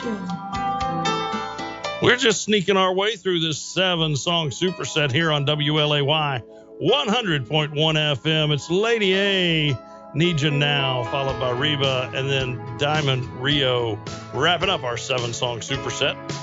We're just sneaking our way through this 7-song superset here on WLAY 100.1 FM. It's Lady A, Need You Now, followed by Reba, and then Diamond Rio, wrapping up our 7-song superset.